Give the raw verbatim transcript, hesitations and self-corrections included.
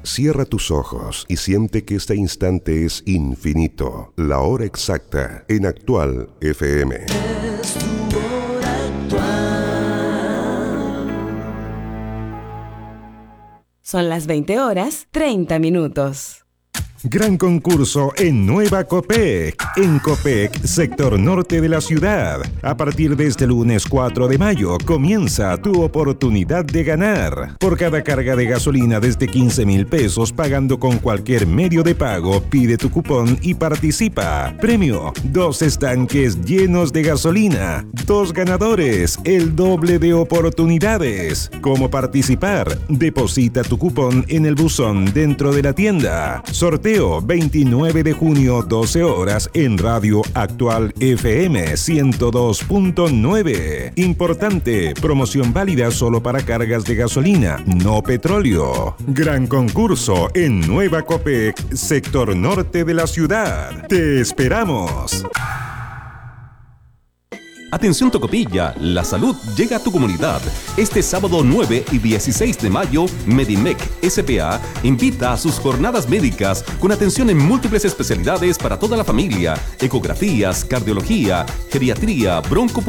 Cierra tus ojos y siente que este instante es infinito. La hora exacta en Actual F M. Es tu hora actual. Son las veinte horas, treinta minutos. Gran concurso en Nueva Copec. En Copec, sector norte de la ciudad. A partir de este lunes cuatro de mayo comienza tu oportunidad de ganar. Por cada carga de gasolina desde quince mil pesos pagando con cualquier medio de pago, pide tu cupón y participa. Premio: dos estanques llenos de gasolina. Dos ganadores, el doble de oportunidades. ¿Cómo participar? Deposita tu cupón en el buzón dentro de la tienda. Sorteo veintinueve de junio, doce horas, en Radio Actual F M ciento dos punto nueve. Importante, promoción válida solo para cargas de gasolina, no petróleo. Gran concurso en Nueva Copec, sector norte de la ciudad. ¡Te esperamos! Atención Tocopilla, la salud llega a tu comunidad. Este sábado nueve y dieciséis de mayo, Medimec S P A invita a sus jornadas médicas con atención en múltiples especialidades para toda la familia, ecografías, cardiología, geriatría, bronco